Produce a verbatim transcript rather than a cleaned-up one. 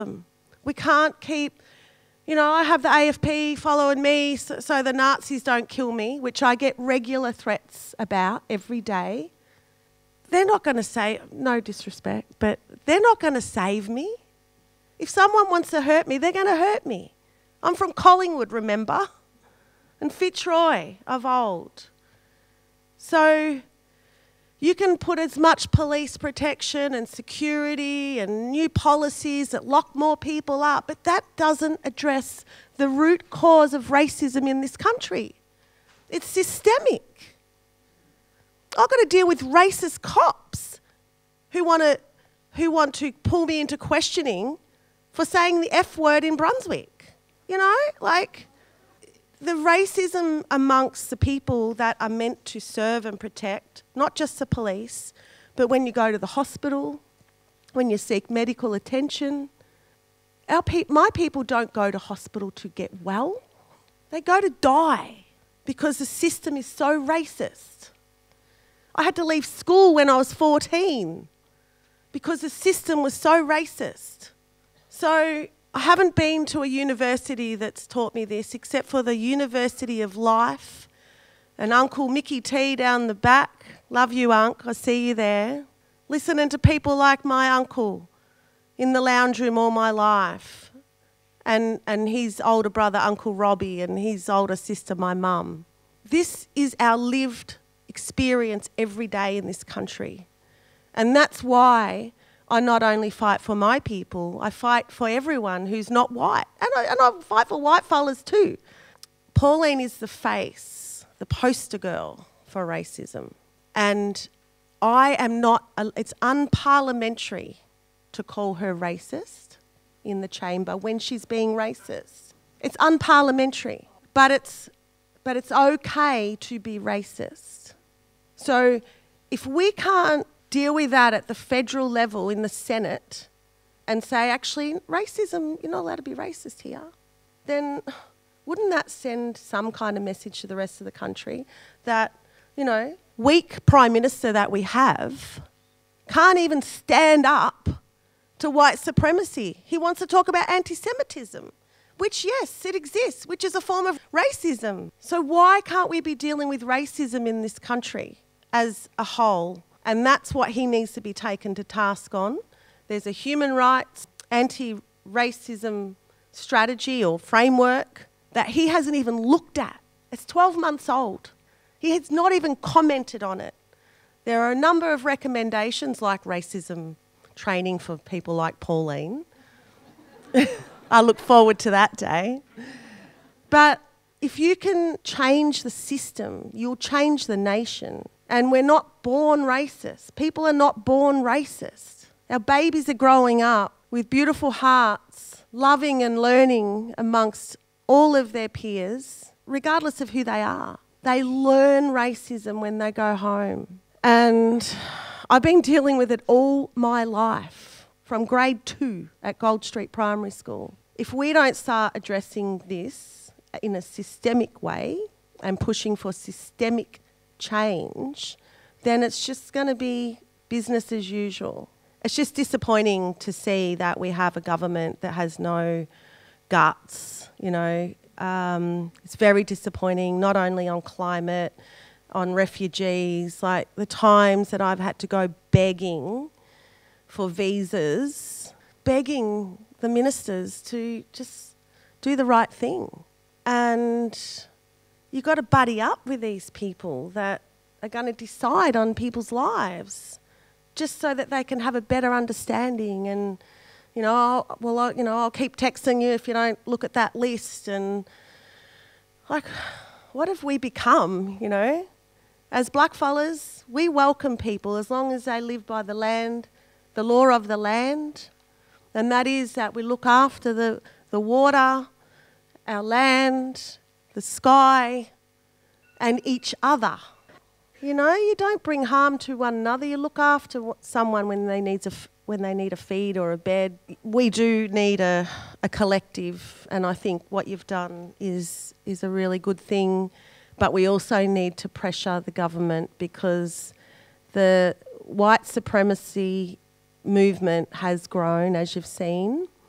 We can't keep, you know, I have the A F P following me so, so the Nazis don't kill me, which I get regular threats about every day. They're not going to say, no disrespect, but they're not going to save me. If someone wants to hurt me, they're going to hurt me. I'm from Collingwood, remember? And Fitzroy of old. So you can put as much police protection and security and new policies that lock more people up, but that doesn't address the root cause of racism in this country. It's systemic. I've got to deal with racist cops who want to, who want to pull me into questioning for saying the F word in Brunswick. You know, like the racism amongst the people that are meant to serve and protect, not just the police, but when you go to the hospital, when you seek medical attention. Our pe- my people don't go to hospital to get well. They go to die because the system is so racist. I had to leave school when I was fourteen because the system was so racist. So I haven't been to a university that's taught me this except for the University of Life and Uncle Mickey T down the back. Love you, Unc. I see you there. Listening to people like my uncle in the lounge room all my life and, and his older brother, Uncle Robbie, and his older sister, my mum. This is our lived experience every day in this country. And that's why I not only fight for my people, I fight for everyone who's not white. And I, and I fight for white fellas too. Pauline is the face, the poster girl for racism. And I am not, it's unparliamentary to call her racist in the chamber when she's being racist. It's unparliamentary, but it's, but it's okay to be racist. So if we can't deal with that at the federal level in the Senate and say, actually, racism, you're not allowed to be racist here, then wouldn't that send some kind of message to the rest of the country that, you know, weak Prime Minister that we have can't even stand up to white supremacy. He wants to talk about anti-Semitism, which, yes, it exists, which is a form of racism. So why can't we be dealing with racism in this country as a whole? And that's what he needs to be taken to task on. There's a human rights anti-racism strategy or framework that he hasn't even looked at. It's twelve months old. He has not even commented on it. There are a number of recommendations like racism training for people like Pauline. I look forward to that day. But if you can change the system, you'll change the nation. And we're not born racist. People are not born racist. Our babies are growing up with beautiful hearts, loving and learning amongst all of their peers, regardless of who they are. They learn racism when they go home. And I've been dealing with it all my life, from grade two at Gold Street Primary School. If we don't start addressing this in a systemic way and pushing for systemic change, then it's just going to be business as usual. It's just disappointing to see that we have a government that has no guts, you know. Um, it's very disappointing, not only on climate, on refugees, like the times that I've had to go begging for visas, begging the ministers to just do the right thing. And you've got to buddy up with these people that are going to decide on people's lives just so that they can have a better understanding. And, you know, I'll, well, I, you know, I'll keep texting you if you don't look at that list. And, like, what have we become, you know? As blackfellas, we welcome people as long as they live by the land, the law of the land. And that is that we look after the, the water, our land, the sky, and each other. You know, you don't bring harm to one another. You look after someone when they need a, when they need a feed or a bed. We do need a, a collective, and I think what you've done is, is a really good thing. But we also need to pressure the government because the white supremacy movement has grown, as you've seen.